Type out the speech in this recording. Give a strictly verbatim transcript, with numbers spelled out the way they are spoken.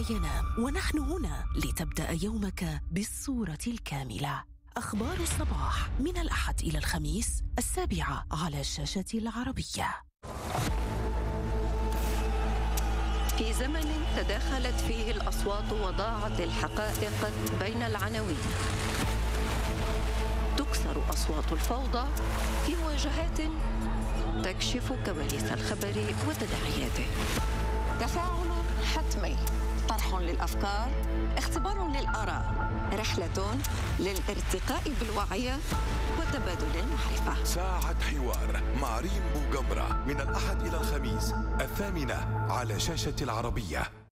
ينام، ونحن هنا لتبدأ يومك بالصورة الكاملة. أخبار الصباح من الأحد إلى الخميس السابعة على شاشة العربية. في زمن تداخلت فيه الأصوات وضاعت الحقائق بين العناوين، تكسر أصوات الفوضى في مواجهات تكشف كواليس الخبر وتداعياته. تفاعل حتمي، طرح للأفكار، اختبار للآراء، رحلة للارتقاء بالوعي وتبادل المعرفة. ساعة حوار مع ريم بوغمرة من الأحد إلى الخميس الثامنة على شاشة العربية.